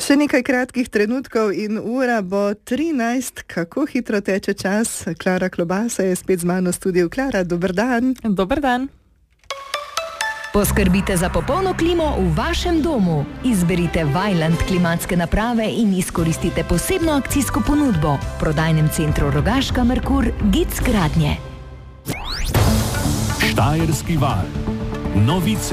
Še nekaj kratkih trenutkov in ura bo 13. Kako hitro teče čas? Klara Klobasa je spet z mano v studiu. Klara, dober dan. Dober dan. Poskrbite za popolno klimo v vašem domu. Izberite Vaillant klimatske naprave in izkoristite posebno akcijsko ponudbo. V prodajnem centru Rogaška Merkur Gic Gradnje. Štajerski val. Novice.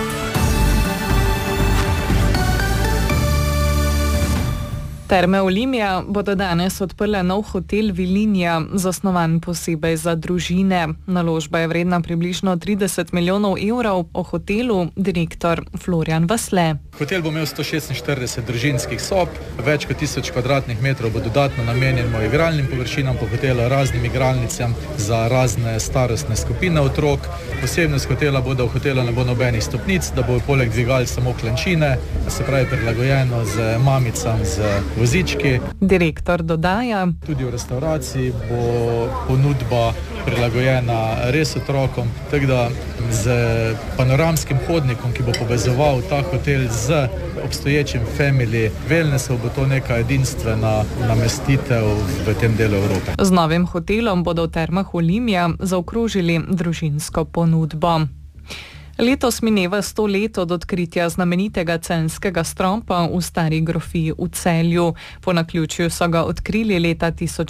Terme Olimia bodo danes odprle nov hotel Vilinja, zasnovan posebej za družine. Naložba je vredna približno 30 milijonov evrov. O hotelu direktor Florian Vasle. Hotel bo imel 146 družinskih sob, več kot 1000 kvadratnih metrov bo dodatno namenjeno igralnim površinam po hotelu, raznim igralnicam za razne starostne skupine otrok. Posebnost hotela bo, da v hotelu ne bo nobenih stopnic, da bo poleg dvigal samo klančine, se pravi prilagojeno z mamicam, z vozički. Direktor dodaja: tudi v restauraciji bo ponudba prilagojena res otrokom, tako da z panoramskim hodnikom, ki bo povezoval ta hotel z obstoječim family wellnessom, bo to neka edinstvena namestitev v tem delu Evrope. Z novim hotelom bodo v Termah Olimia zaokrožili družinsko ponudbo. Letos mineva 100 let od odkritja znamenitega celjskega stropa v Stari grofiji v Celju. Po naključju so ga odkrili leta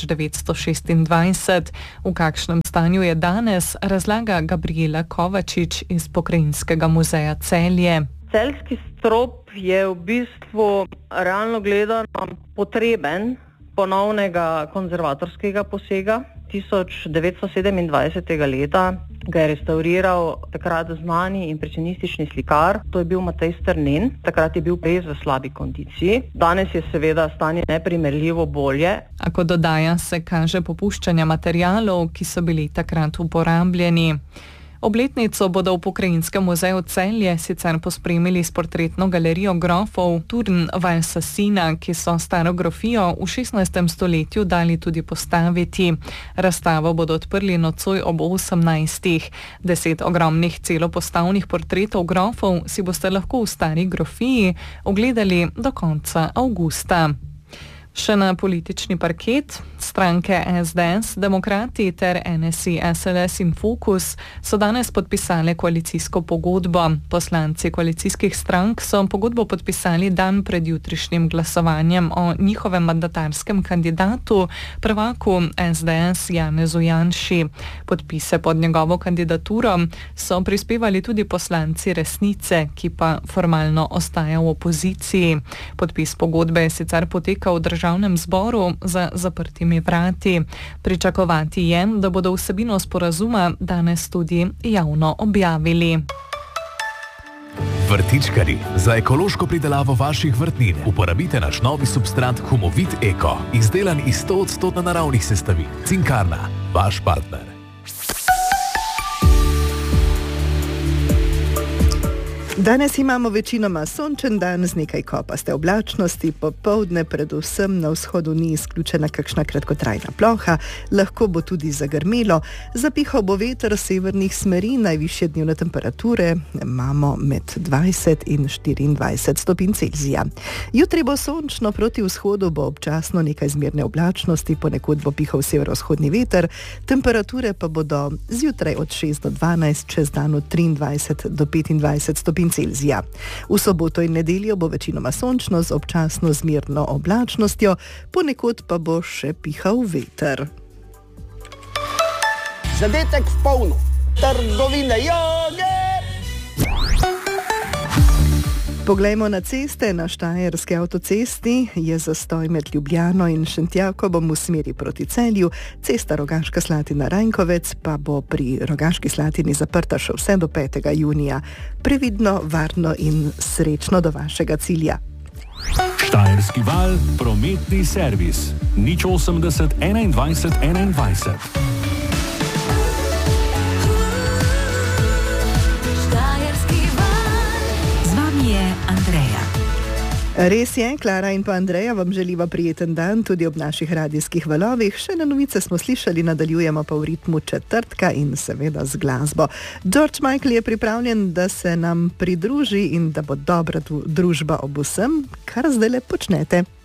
1926. V kakšnem stanju je danes, razlaga Gabriela Kovačič iz Pokrajinskega muzeja Celje. Celjski strop je v bistvu realno gledano potreben ponovnega konzervatorskega posega. 1927. leta ga je restauriral takrat znani impresionistični slikar, to je bil Matej Strnin. Takrat je bil res v slabi kondiciji. Danes je seveda stanje neprimerljivo bolje. A kot dodaja, se kaže popuščanja materialov, ki so bili takrat uporabljeni. Obletnico bodo v Pokrajinskem muzeju Celje sicer pospremili s portretno galerijo grofov Turn Valsasina, ki so staro grofijo v 16. stoletju dali tudi postaviti. Razstavo bodo odprli nocoj ob 18. 10 ogromnih celopostavnih portretov grofov si boste lahko v stari grofiji ogledali do konca avgusta. Še na politični parket. Stranke SDS, Demokrati ter NSI, SLS in Fokus so danes podpisali koalicijsko pogodbo. Poslanci koalicijskih strank so pogodbo podpisali dan pred jutrišnjim glasovanjem o njihovem mandatarskem kandidatu, prvaku SDS Janezu Janši. Podpise pod njegovo kandidaturo so prispevali tudi poslanci Resnice, ki pa formalno ostaja v opoziciji. Podpis pogodbe je sicer potekal v Državnem zboru za zaprtimi vrati. Pričakovati je, da bodo vsebino sporazuma danes tudi javno objavili. Vrtičkarji, za ekološko pridelavo vaših vrtnin uporabite naš novi substrat Humovit Eko, izdelan iz 100% naravnih sestavin. Cinkarna, vaš partner. Danes imamo večinoma sončen dan z nekaj kopaste oblačnosti, popoldne predvsem na vzhodu ni izključena kakšna kratkotrajna ploha, lahko bo tudi zagrmelo, zapihal bo veter severnih smeri, najvišje dnevne temperature imamo med 20 in 24 stopinj Celzija. Jutri bo sončno, proti vzhodu bo občasno nekaj zmerne oblačnosti, ponekod bo pihal severovzhodni veter, temperature pa bodo zjutraj od 6 do 12, čez dan od 23 do 25 stopinj Celzija. V soboto in nedeljo bo večinoma sončno z občasno zmerno oblačnostjo, ponekod pa bo še pihal veter. Zadetek v polno. Trgovine joge! Poglejmo na ceste. Na Štajerski avtocesti je zastoj med Ljubljano in Šentjakobom v smeri proti Celju. Cesta Rogaška Slatina-Rajnkovec pa bo pri Rogaški Slatini zaprta še vse do 5. junija. Previdno, varno in srečno do vašega cilja. Štajerski val, prometni servis. 080 21 21. Res je, Klara in pa Andreja vam želiva prijeten dan tudi ob naših radijskih valovih. Še na novice smo slišali, nadaljujemo pa v ritmu četrtka in seveda z glasbo. George Michael je pripravljen, da se nam pridruži in da bo dobra družba ob vsem, kar zdaj le počnete.